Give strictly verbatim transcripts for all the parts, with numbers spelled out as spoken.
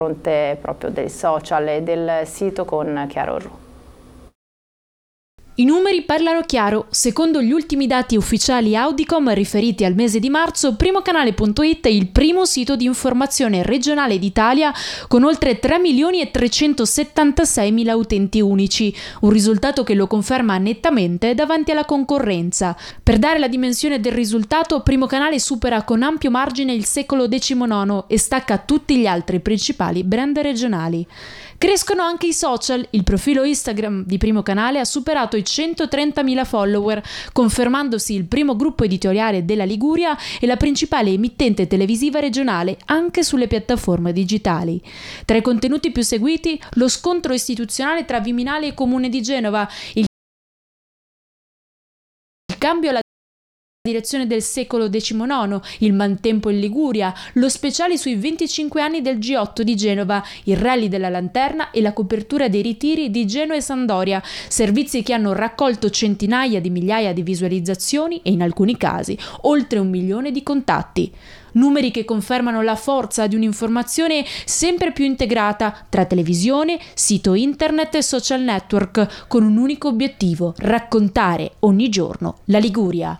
fronte proprio dei social e del sito con Chiaro Ru. I numeri parlano chiaro. Secondo gli ultimi dati ufficiali Audicom riferiti al mese di marzo, primocanale punto it è il primo sito di informazione regionale d'Italia con oltre tre milioni e trecentosettantasei mila utenti unici, un risultato che lo conferma nettamente davanti alla concorrenza. Per dare la dimensione del risultato, Primo Canale supera con ampio margine il secolo diciannove e stacca tutti gli altri principali brand regionali. Crescono anche i social. Il profilo Instagram di Primo Canale ha superato i centotrentamila follower, confermandosi il primo gruppo editoriale della Liguria e la principale emittente televisiva regionale anche sulle piattaforme digitali. Tra i contenuti più seguiti, lo scontro istituzionale tra Viminale e Comune di Genova, il cambio alla direzione del secolo diciannove, il mantempo in Liguria, lo speciale sui venticinque anni del G otto di Genova, il rally della Lanterna e la copertura dei ritiri di Genoa e Sampdoria, servizi che hanno raccolto centinaia di migliaia di visualizzazioni e in alcuni casi oltre un milione di contatti. Numeri che confermano la forza di un'informazione sempre più integrata tra televisione, sito internet e social network, con un unico obiettivo: raccontare ogni giorno la Liguria.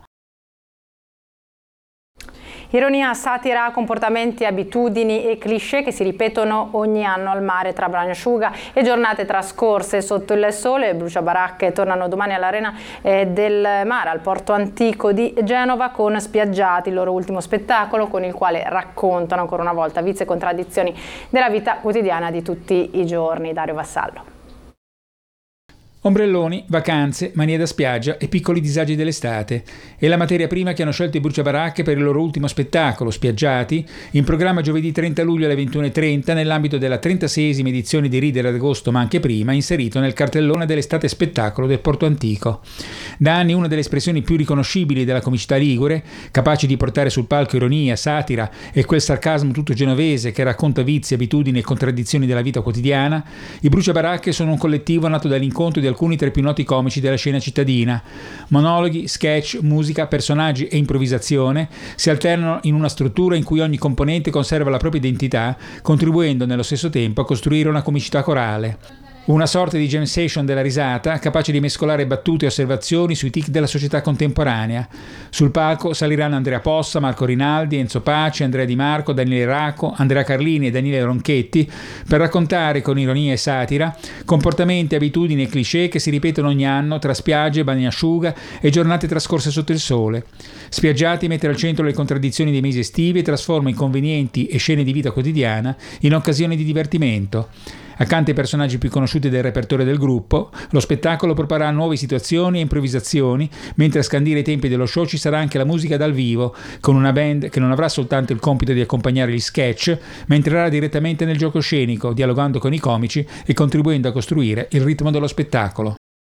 Ironia, satira, comportamenti, abitudini e cliché che si ripetono ogni anno al mare tra Bagnasciuga e giornate trascorse sotto il sole. Bruciabaracche tornano domani all'Arena eh, del Mare al Porto Antico di Genova con Spiaggiati, il loro ultimo spettacolo con il quale raccontano ancora una volta vizi e contraddizioni della vita quotidiana di tutti i giorni. Dario Vassallo. Ombrelloni, vacanze, manie da spiaggia e piccoli disagi dell'estate è la materia prima che hanno scelto i Bruciabaracche per il loro ultimo spettacolo, Spiaggiati, in programma giovedì trenta luglio alle ventuno e trenta nell'ambito della trentaseiesima edizione di Ridere ad agosto, ma anche prima, inserito nel cartellone dell'estate spettacolo del Porto Antico. Da anni una delle espressioni più riconoscibili della comicità ligure, capaci di portare sul palco ironia, satira e quel sarcasmo tutto genovese che racconta vizi, abitudini e contraddizioni della vita quotidiana, i Bruciabaracche sono un collettivo nato dall'incontro di alcuni tra i più noti comici della scena cittadina. Monologhi, sketch, musica, personaggi e improvvisazione si alternano in una struttura in cui ogni componente conserva la propria identità, contribuendo nello stesso tempo a costruire una comicità corale. Una sorta di jam session della risata, capace di mescolare battute e osservazioni sui tic della società contemporanea. Sul palco saliranno Andrea Possa, Marco Rinaldi, Enzo Paci, Andrea Di Marco, Daniele Racco, Andrea Carlini e Daniele Ronchetti per raccontare con ironia e satira comportamenti, abitudini e cliché che si ripetono ogni anno tra spiagge, bagnasciuga e giornate trascorse sotto il sole. Spiaggiati mette al centro le contraddizioni dei mesi estivi e trasforma inconvenienti e scene di vita quotidiana in occasioni di divertimento. Accanto ai personaggi più conosciuti del repertorio del gruppo, lo spettacolo proporrà nuove situazioni e improvvisazioni, mentre a scandire i tempi dello show ci sarà anche la musica dal vivo, con una band che non avrà soltanto il compito di accompagnare gli sketch, ma entrerà direttamente nel gioco scenico, dialogando con i comici e contribuendo a costruire il ritmo dello spettacolo.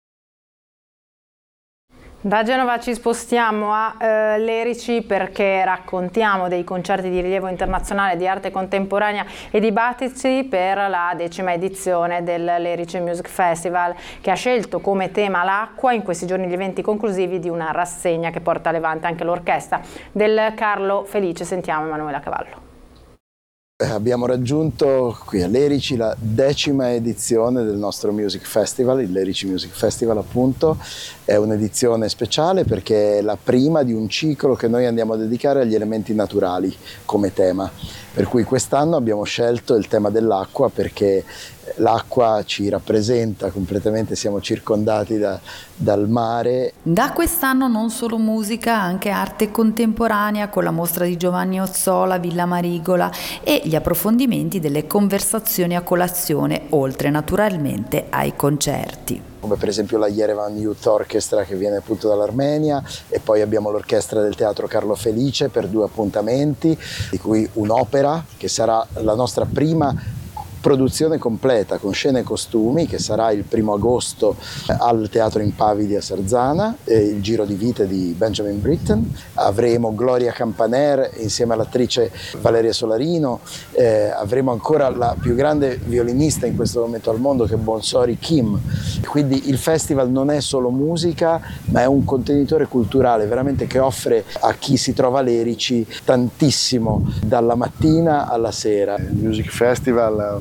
Da Genova ci spostiamo a eh, Lerici perché raccontiamo dei concerti di rilievo internazionale di arte contemporanea e dibattiti per la decima edizione del Lerici Music Festival, che ha scelto come tema l'acqua. In questi giorni gli eventi conclusivi di una rassegna che porta levante anche l'orchestra del Carlo Felice. Sentiamo Emanuela Cavallo. Abbiamo raggiunto qui a Lerici la decima edizione del nostro Music Festival, il Lerici Music Festival appunto. È un'edizione speciale perché è la prima di un ciclo che noi andiamo a dedicare agli elementi naturali come tema. Per cui quest'anno abbiamo scelto il tema dell'acqua perché l'acqua ci rappresenta completamente, siamo circondati da, dal mare. Da quest'anno non solo musica, anche arte contemporanea con la mostra di Giovanni Ozzola, Villa Marigola e gli approfondimenti delle conversazioni a colazione, oltre naturalmente ai concerti. Come per esempio la Yerevan Youth Orchestra che viene appunto dall'Armenia, e poi abbiamo l'orchestra del Teatro Carlo Felice per due appuntamenti, di cui un'opera che sarà la nostra prima produzione completa con scene e costumi, che sarà il primo agosto al Teatro Impavidi a Sarzana, eh, il Giro di vite di Benjamin Britten. Avremo Gloria Campaner insieme all'attrice Valeria Solarino, eh, avremo ancora la più grande violinista in questo momento al mondo che è Bonsori Kim. Quindi il festival non è solo musica, ma è un contenitore culturale veramente che offre a chi si trova a Lerici tantissimo dalla mattina alla sera. Il Music Festival